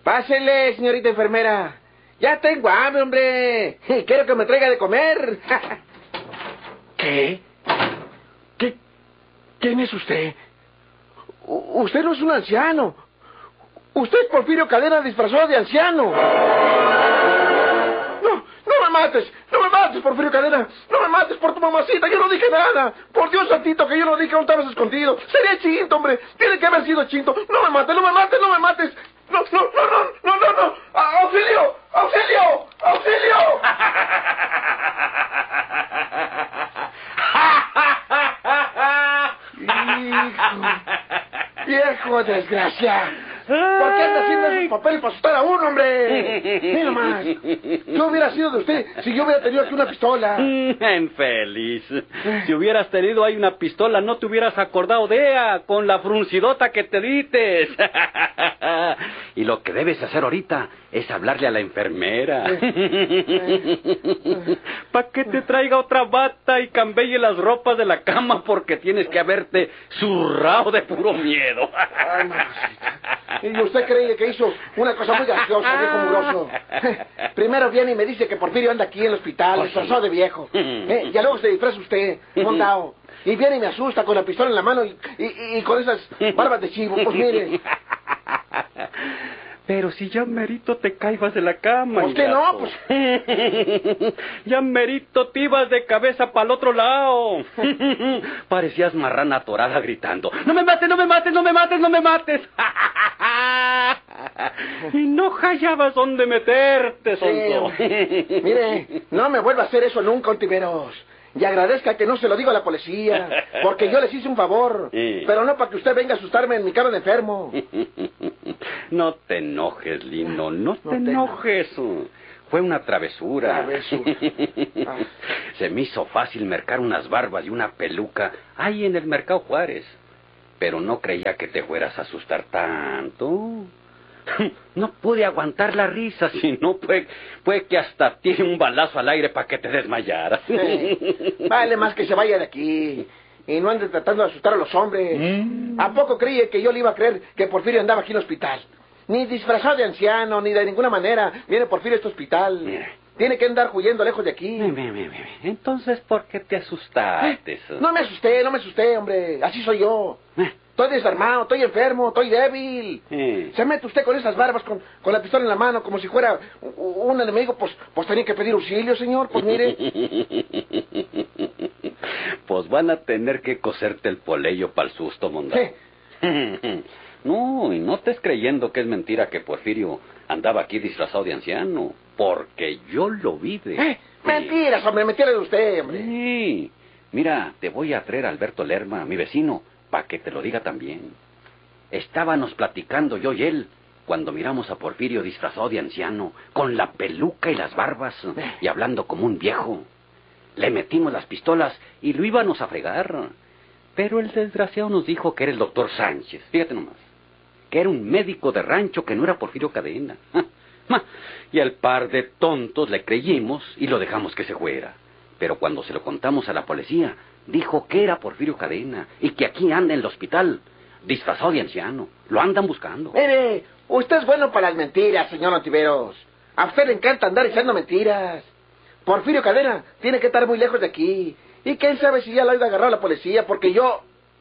Pásele, señorita enfermera. Ya tengo hambre, hombre. Quiero que me traiga de comer. ¿Qué? ¿Quién es usted? Usted no es un anciano. Usted es Porfirio Cadena disfrazado de anciano. No me mates, Porfirio Cadena. No me mates por tu mamacita, yo no dije nada. Por Dios santito que yo no dije dónde estabas escondido. Sería Chinto, hombre. Tiene que haber sido Chinto. No me mates. No. ¡Auxilio! Viejo desgraciado. ¿Por qué anda haciendo esos papeles para asustar a uno, hombre? Mira más. Yo hubiera sido de usted si yo hubiera tenido aquí una pistola. Infeliz. Si hubieras tenido ahí una pistola, no te hubieras acordado de ella con la fruncidota que te dites. Y lo que debes hacer ahorita es hablarle a la enfermera. Para que te traiga otra bata y cambie las ropas de la cama porque tienes que haberte zurrado de puro miedo. Ay, mamacita. Y usted cree que hizo una cosa muy graciosa, viejo mugroso. Primero viene y me dice que Porfirio anda aquí en el hospital, disfrazado de viejo. Y luego se disfraza usted, mondao. Y viene y me asusta con la pistola en la mano y con esas barbas de chivo. Pues mire. Pero si ya merito te caibas de la cama. ¿Por qué no? Pues... Ya merito te ibas de cabeza para el otro lado. Parecías marrana atorada gritando: ¡No me mates! Y no hallabas dónde meterte, sonso. Mire, no me vuelva a hacer eso nunca, Ontiveros. Y agradezca que no se lo digo a la policía, porque yo les hice un favor, pero no para que usted venga a asustarme en mi cama de enfermo. No te enojes, Lino, no te enojes. Fue una travesura. Se me hizo fácil mercar unas barbas y una peluca ahí en el Mercado Juárez, pero no creía que te fueras a asustar tanto. No pude aguantar la risa, si no puede que hasta tire un balazo al aire para que te desmayaras. Vale más que se vaya de aquí y no ande tratando de asustar a los hombres. ¿A poco creía que yo le iba a creer que Porfirio andaba aquí en el hospital? Ni disfrazado de anciano, ni de ninguna manera viene Porfirio a este hospital. Tiene que andar huyendo lejos de aquí. Entonces, ¿por qué te asustaste? No me asusté, hombre. Así soy yo. Estoy desarmado, estoy enfermo, estoy débil. Se mete usted con esas barbas, con la pistola en la mano, como si fuera un enemigo, pues tenía que pedir auxilio, señor, pues mire. Pues van a tener que coserte el poleyo para el susto, mondado. No, y no estés creyendo que es mentira que Porfirio andaba aquí disfrazado de anciano, porque yo lo vi de... Mentiras, hombre, mentiras de usted, hombre. Sí. Mira, te voy a traer a Alberto Lerma, mi vecino, para que te lo diga también. Estábamos platicando yo y él cuando miramos a Porfirio disfrazado de anciano, con la peluca y las barbas, y hablando como un viejo. Le metimos las pistolas y lo íbamos a fregar. Pero el desgraciado nos dijo que era el doctor Sánchez, fíjate nomás, que era un médico de rancho, que no era Porfirio Cadena. Y al par de tontos le creímos y lo dejamos que se fuera. Pero cuando se lo contamos a la policía, dijo que era Porfirio Cadena y que aquí anda en el hospital, disfrazado de anciano. Lo andan buscando. Mire, usted es bueno para las mentiras, señor Ontiveros. A usted le encanta andar echando mentiras. Porfirio Cadena tiene que estar muy lejos de aquí. Y quién sabe si ya lo ha ido a agarrar a la policía, porque yo...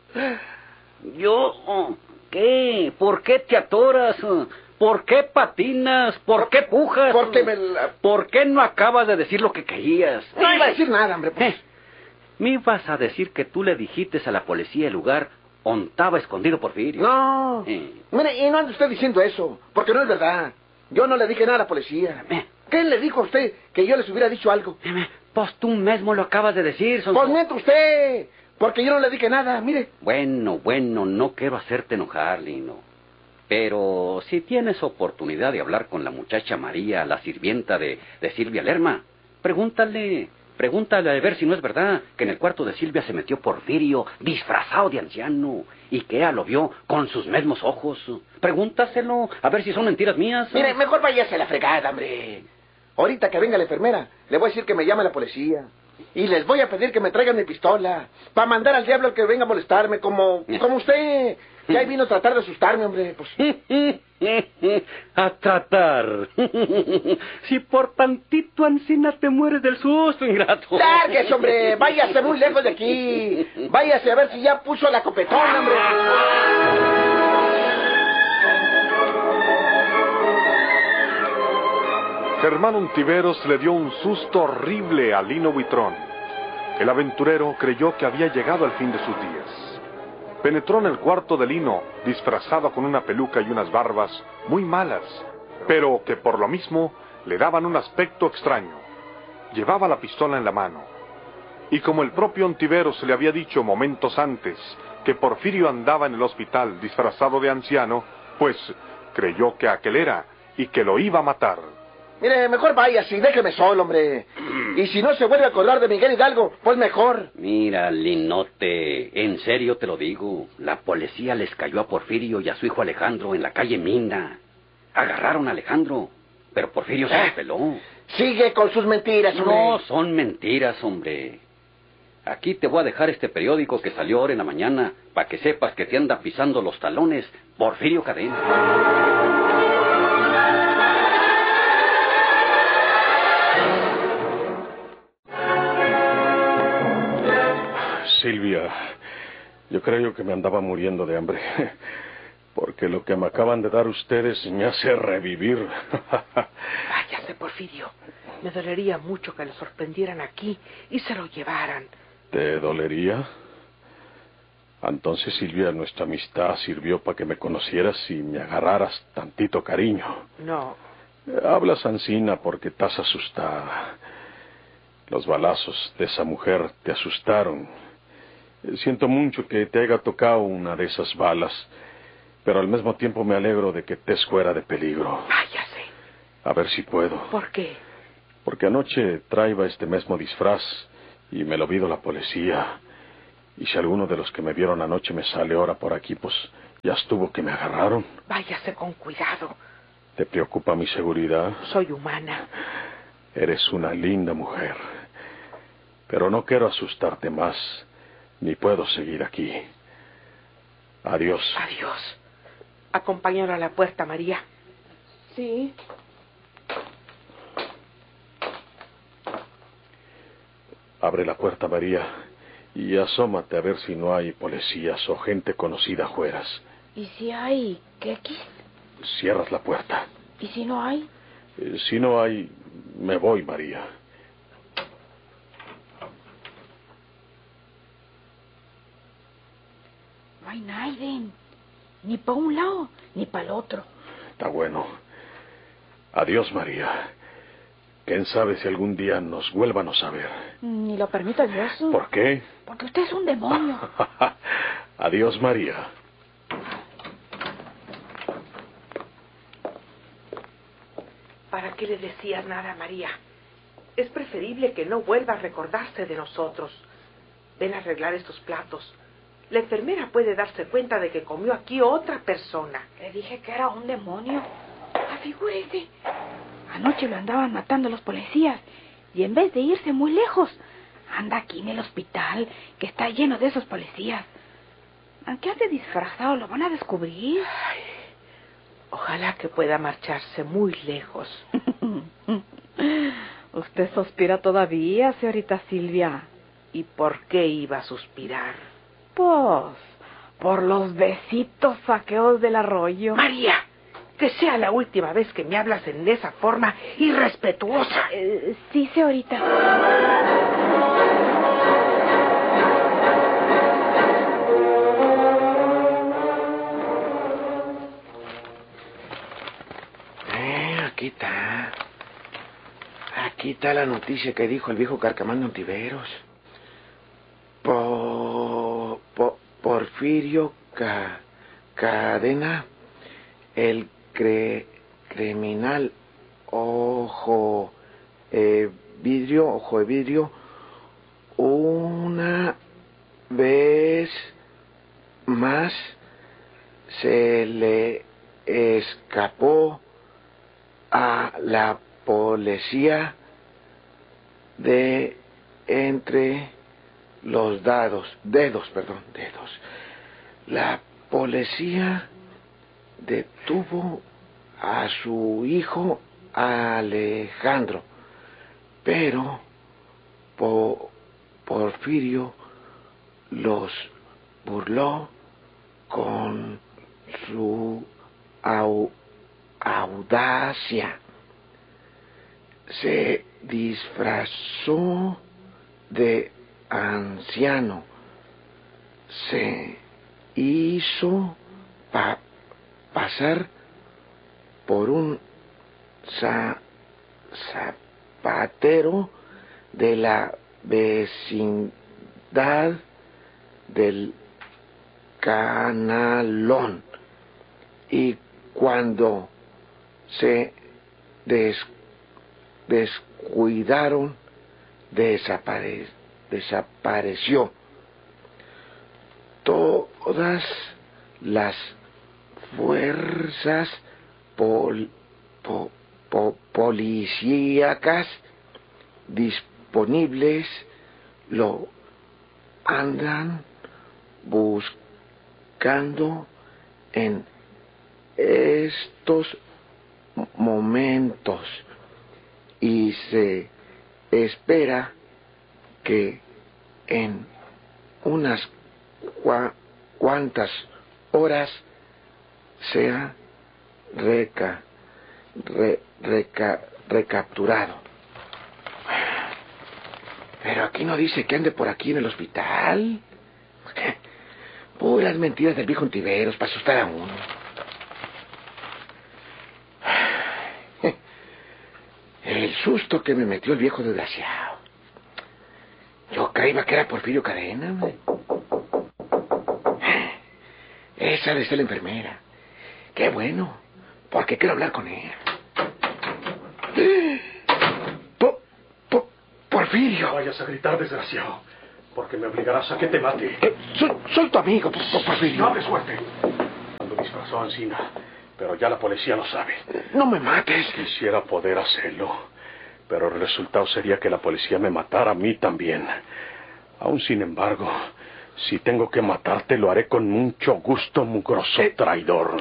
¿Qué? ¿Por qué te atoras? ¿Por qué patinas? ¿Por qué pujas? Porque ¿Por qué no acabas de decir lo que querías? No iba a decir nada, hombre. Pues. Me ibas a decir que tú le dijiste a la policía el lugar donde estaba escondido Porfirio. No. Mire, y no ande usted diciendo eso, porque no es verdad. Yo no le dije nada a la policía. ¿Qué le dijo a usted que yo les hubiera dicho algo? Pues tú mismo lo acabas de decir, sonso. Pues miente usted, porque yo no le dije nada, mire. Bueno, no quiero hacerte enojar, Lino. Pero si tienes oportunidad de hablar con la muchacha María, la sirvienta de Silvia Lerma, pregúntale a ver si no es verdad que en el cuarto de Silvia se metió Porfirio disfrazado de anciano y que ella lo vio con sus mismos ojos. Pregúntaselo, a ver si son mentiras mías. Mire, mejor váyase a la fregada, hombre. Ahorita que venga la enfermera, le voy a decir que me llame a la policía. Y les voy a pedir que me traigan mi pistola, para mandar al diablo al que venga a molestarme, como usted. Que ahí vino a tratar de asustarme, hombre. Pues. A tratar. Si por tantito ancina te mueres del susto, ingrato. Lárguese, hombre. Váyase muy lejos de aquí. Váyase a ver si ya puso la copetona, hombre. Germán Ontiveros le dio un susto horrible a Lino Buitrón. El aventurero creyó que había llegado al fin de sus días. Penetró en el cuarto de Lino, disfrazado con una peluca y unas barbas muy malas, pero que por lo mismo le daban un aspecto extraño. Llevaba la pistola en la mano. Y como el propio Ontiveros le había dicho momentos antes que Porfirio andaba en el hospital disfrazado de anciano, pues creyó que aquel era y que lo iba a matar. Mire, mejor váyase y déjeme solo, hombre. Y si no se vuelve a acordar de Miguel Hidalgo, pues mejor. Mira, Linote, en serio te lo digo. La policía les cayó a Porfirio y a su hijo Alejandro en la calle Mina. Agarraron a Alejandro, pero Porfirio se lo peló. Sigue con sus mentiras, hombre. No, son mentiras, hombre. Aquí te voy a dejar este periódico que salió ahora en la mañana, para que sepas que te anda pisando los talones Porfirio Cadena. Silvia, yo creo que me andaba muriendo de hambre, porque lo que me acaban de dar ustedes me hace revivir. Váyase, Porfirio. Me dolería mucho que lo sorprendieran aquí y se lo llevaran. ¿Te dolería? Entonces, Silvia, nuestra amistad sirvió para que me conocieras y me agarraras tantito cariño. No. Hablas ansina porque estás asustada. Los balazos de esa mujer te asustaron. Siento mucho que te haya tocado una de esas balas, pero al mismo tiempo me alegro de que estés fuera de peligro. Váyase. A ver si puedo. ¿Por qué? Porque anoche traía este mismo disfraz y me lo vio la policía. Y si alguno de los que me vieron anoche me sale ahora por aquí, pues ya estuvo que me agarraron. Váyase con cuidado. ¿Te preocupa mi seguridad? Soy humana. Eres una linda mujer. Pero no quiero asustarte más, ni puedo seguir aquí. Adiós. Adiós. Acompáñalo a la puerta, María. Sí. Abre la puerta, María, y asómate a ver si no hay policías o gente conocida afueras. ¿Y si hay quequis? Cierras la puerta. ¿Y si no hay? Si no hay, me voy, María. No hay nadie. Ni para un lado, ni para el otro. Está bueno. Adiós, María. ¿Quién sabe si algún día nos vuelvan a saber? Ni lo permita Dios. ¿Por qué? Porque usted es un demonio. Adiós, María. ¿Para qué le decías nada, María? Es preferible que no vuelva a recordarse de nosotros. Ven a arreglar estos platos. La enfermera puede darse cuenta de que comió aquí otra persona. Le dije que era un demonio. Figúrese. Anoche lo andaban matando los policías y en vez de irse muy lejos, anda aquí en el hospital, que está lleno de esos policías. Aunque ande disfrazado, lo van a descubrir. Ay, ojalá que pueda marcharse muy lejos. Usted suspira todavía, señorita Silvia. ¿Y por qué iba a suspirar? Pues, por los besitos saqueos del arroyo. María, que sea la última vez que me hablas en esa forma irrespetuosa. Sí, señorita. Aquí está. Aquí está la noticia que dijo el viejo Carcamán de Ontiveros. Porfirio Cadena, el criminal ojo de vidrio, una vez más se le escapó a la policía de entre los dedos. La policía detuvo a su hijo Alejandro, pero Porfirio los burló con su audacia. Se disfrazó de anciano, se hizo pasar por un zapatero de la vecindad del Canalón, y cuando se descuidaron, desapareció. Todas las fuerzas policíacas disponibles lo andan buscando en estos momentos, y se espera que en unas cuantas horas sea recapturado. Pero aquí no dice que ande por aquí en el hospital. Puras mentiras del viejo Ontiveros para asustar a uno. El susto que me metió el viejo desgraciado. Yo creía que era Porfirio Cadena, hombre. Esa debe ser la enfermera. Qué bueno, porque quiero hablar con ella. Porfirio. No vayas a gritar, desgraciado, porque me obligarás a que te mate. Soy tu amigo, Porfirio. No hables fuerte. Cuando disfrazó a Encina, pero ya la policía lo sabe. No me mates. Quisiera poder hacerlo, pero el resultado sería que la policía me matara a mí también. Aún sin embargo, si tengo que matarte, lo haré con mucho gusto, mugroso traidor.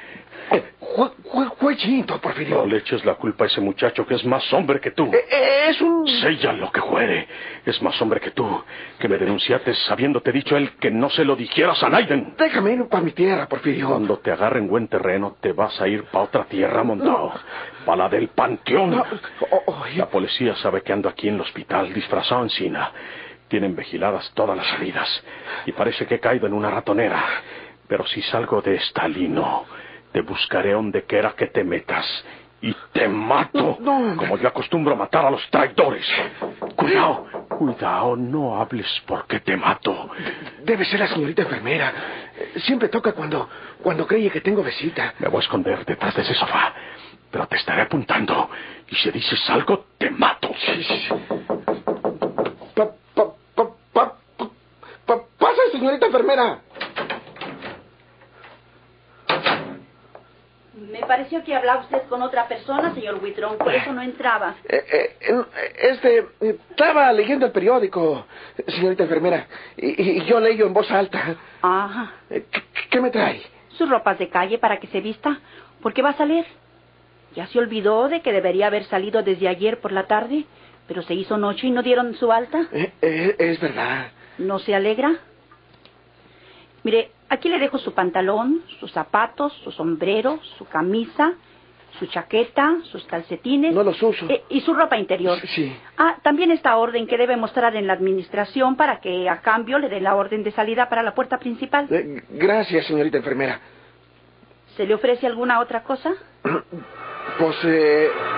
Jueguito, Porfirio. No le eches la culpa a ese muchacho que es más hombre que tú. Es un... Sella lo que fuere. Es más hombre que tú, que me denunciaste habiéndote dicho él que no se lo dijeras a Naiden. Déjame ir para mi tierra, Porfirio. Cuando te agarren buen terreno, te vas a ir para otra tierra, montado. Para la del panteón. No. La policía sabe que ando aquí en el hospital, disfrazado en Encina. Tienen vigiladas todas las salidas. Y parece que he caído en una ratonera. Pero si salgo de esta, Lino, te buscaré donde quiera que te metas. Y te mato, como yo acostumbro matar a los traidores. Cuidado, no hables porque te mato. Debe ser la señorita enfermera. Siempre toca cuando cree que tengo visita. Me voy a esconder detrás de ese sofá, pero te estaré apuntando. Y si dices algo, te mato. Sí. ¡Pasa, señorita enfermera! Me pareció que hablaba usted con otra persona, señor Huitrón, por eso no entraba. Estaba leyendo el periódico, señorita enfermera, y yo leyo en voz alta. Ajá. ¿Qué me trae? Sus ropas de calle para que se vista, porque va a salir. Ya se olvidó de que debería haber salido desde ayer por la tarde, pero se hizo noche y no dieron su alta. Es verdad. ¿No se alegra? Mire, aquí le dejo su pantalón, sus zapatos, su sombrero, su camisa, su chaqueta, sus calcetines. No los uso. Y su ropa interior. Sí. También esta orden que debe mostrar en la administración para que a cambio le den la orden de salida para la puerta principal. Gracias, señorita enfermera. ¿Se le ofrece alguna otra cosa? Pues